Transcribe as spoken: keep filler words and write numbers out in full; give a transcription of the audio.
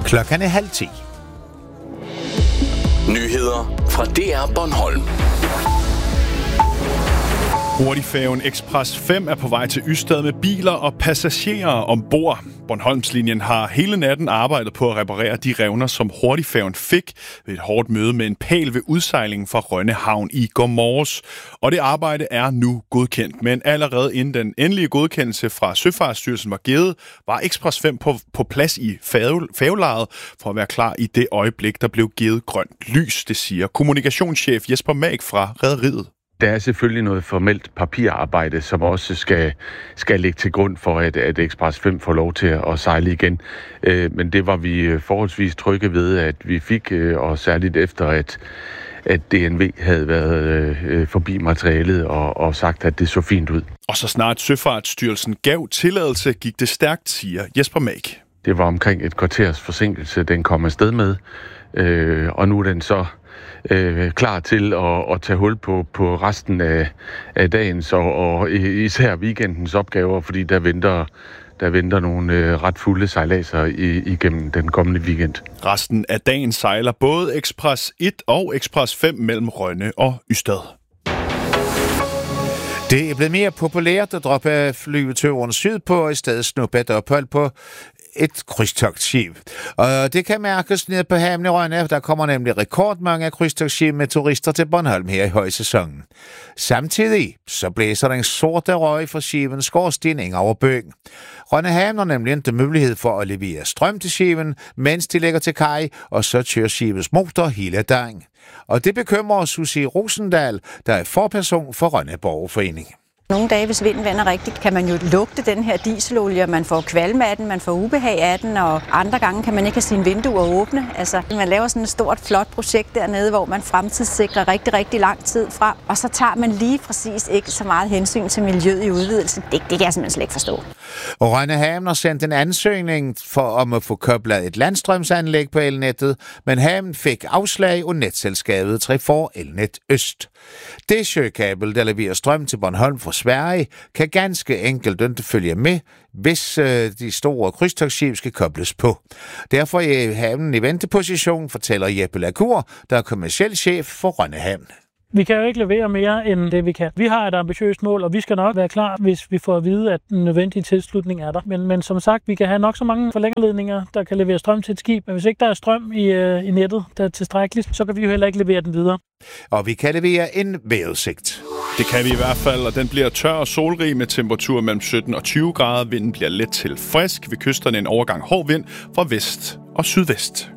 Klokken er halv ti. Nyheder fra D R Bornholm. Hurtigfærgen Express fem er på vej til Ystad med biler og passagerer ombord. Bornholmslinjen har hele natten arbejdet på at reparere de revner, som hurtigfærgen fik ved et hårdt møde med en pæl ved udsejlingen fra Rønne Havn i går morges. Og det arbejde er nu godkendt, men allerede inden den endelige godkendelse fra Søfartsstyrelsen var givet, var Express fem på, på plads i færgelejet for at være klar i det øjeblik, der blev givet grønt lys, det siger kommunikationschef Jesper Mag fra rederiet. Der er selvfølgelig noget formelt papirarbejde, som også skal, skal ligge til grund for, at, at Express fem får lov til at sejle igen. Øh, men det var vi forholdsvis trygge ved, at vi fik, øh, og særligt efter, at, at D N V havde været øh, forbi materialet og, og sagt, at det så fint ud. Og så snart Søfartsstyrelsen gav tilladelse, gik det stærkt, siger Jesper Mag. Det var omkring et kvarters forsinkelse, den kom afsted med, øh, og nu er den så Øh, klar til at, at tage hul på, på resten af, af dagens og, og især weekendens opgaver, fordi der venter, der venter nogle øh, ret fulde sejladser i, igennem den kommende weekend. Resten af dagen sejler både Express et og Express fem mellem Rønne og Ystad. Det er blevet mere populært at droppe flyveturen sydpå og i stedet snuppe et ophold på et krydstogtskib. Og det kan mærkes ned på havnen i Rønne. Der kommer nemlig rekordmange krydstogtskib med turister til Bornholm her i højsæsonen. Samtidig så blæser den sorte røg fra skibens skorsten ind over bøen. Rønne Havn har nemlig ikke mulighed for at levere strøm til skiben, mens de ligger til kaj, og så kører skibets motor hele dagen. Og det bekymrer Susie Rosendal, der er forperson for Rønne Borgerforening. Nogle dage, hvis vinden vender rigtigt, kan man jo lugte den her dieselolie, man får kvalme af den, man får ubehag af den, og andre gange kan man ikke have sine vinduer åbne. Altså, man laver sådan et stort, flot projekt dernede, hvor man fremtidssikrer rigtig, rigtig lang tid frem, og så tager man lige præcis ikke så meget hensyn til miljøet i udvidelsen. Det, det kan jeg simpelthen slet ikke forstå. Rønne Havn har sendt en ansøgning for om at få koblet et landstrømsanlæg på elnettet, men Havn fik afslag og netselskabet Trefor Elnet Øst. Det søkabel, der leverer strøm til Bornholm fra Sverige, kan ganske enkelt ikke følge med, hvis øh, de store krydstogtskib skal kobles på. Derfor er havnen i venteposition, fortæller Jeppe Lacour, der er kommerciel chef for Rønne Havn. Vi kan jo ikke levere mere end det, vi kan. Vi har et ambitiøst mål, og vi skal nok være klar, hvis vi får at vide, at den nødvendige tilslutning er der. Men, men som sagt, vi kan have nok så mange forlængerledninger, der kan levere strøm til et skib. Men hvis ikke der er strøm i, øh, i nettet, der er tilstrækkeligt, så kan vi jo heller ikke levere den videre. Og vi kan levere en vejrudsigt. Det kan vi i hvert fald, og den bliver tør og solrig med temperatur mellem sytten og tyve grader. Vinden bliver let til frisk. Ved kysterne en overgang hård vind fra vest og sydvest.